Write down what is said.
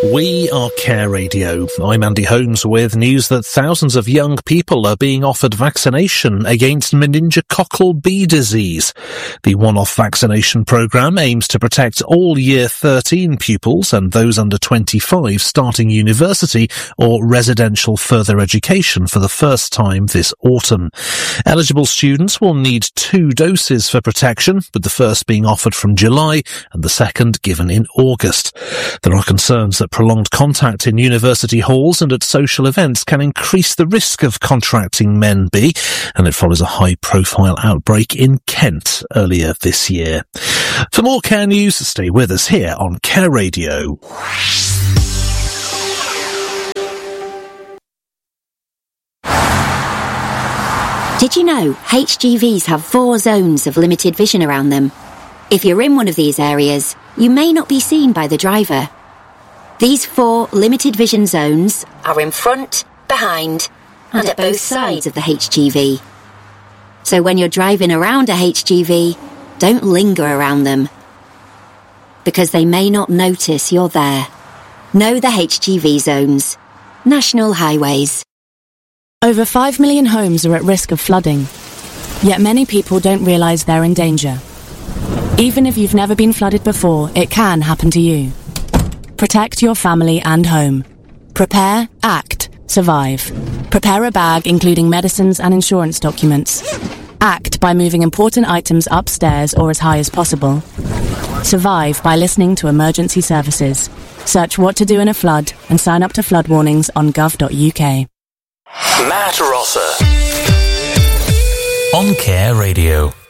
We are Care Radio. I'm Andy Holmes with news that thousands of young people are being offered vaccination against meningococcal B disease. The one-off vaccination programme aims to protect all Year 13 pupils and those under 25 starting university or residential further education for the first time this autumn. Eligible students will need 2 doses for protection, with the first being offered from July and the second given in August. There are concerns that prolonged contact in university halls and at social events can increase the risk of contracting Men-B, and it follows a high-profile outbreak in Kent earlier this year. For more Care news, stay with us here on Care Radio. Did you know HGVs have 4 zones of limited vision around them? If you're in one of these areas, you may not be seen by the driver. These 4 limited vision zones are in front, behind, and at both sides of the HGV. So when you're driving around a HGV, don't linger around them, because they may not notice you're there. Know the HGV zones. National Highways. Over 5 million homes are at risk of flooding, yet many people don't realise they're in danger. Even if you've never been flooded before, it can happen to you. Protect your family and home. Prepare, act, survive. Prepare a bag including medicines and insurance documents. Act by moving important items upstairs or as high as possible. Survive by listening to emergency services. Search what to do in a flood and sign up to flood warnings on gov.uk. Matt Rosser on Care Radio.